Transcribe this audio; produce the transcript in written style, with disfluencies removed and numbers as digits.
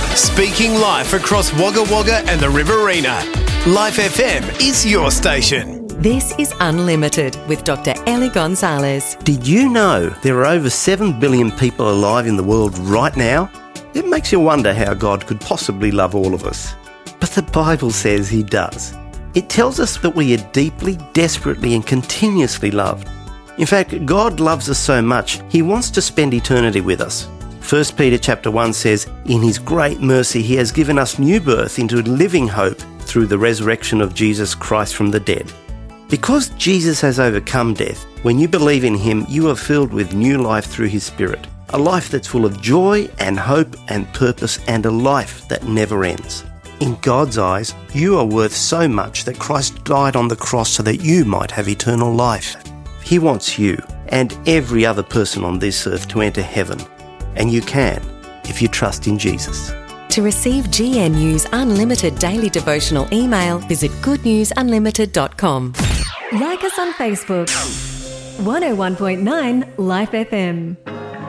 Speaking life across Wagga Wagga and the Riverina. Life FM is your station. This is Unlimited with Dr. Ellie Gonzalez. Did you know there are over 7 billion people alive in the world right now? It makes you wonder how God could possibly love all of us. But the Bible says he does. It tells us that we are deeply, desperately and continuously loved. In fact, God loves us so much, he wants to spend eternity with us. 1 Peter chapter 1 says, in his great mercy he has given us new birth into living hope through the resurrection of Jesus Christ from the dead. Because Jesus has overcome death, when you believe in him, you are filled with new life through his Spirit. A life that's full of joy and hope and purpose, and a life that never ends. In God's eyes, you are worth so much that Christ died on the cross so that you might have eternal life. He wants you and every other person on this earth to enter heaven. And you can, if you trust in Jesus. To receive GNU's Unlimited Daily Devotional email, visit goodnewsunlimited.com. Like us on Facebook. 101.9 Life FM.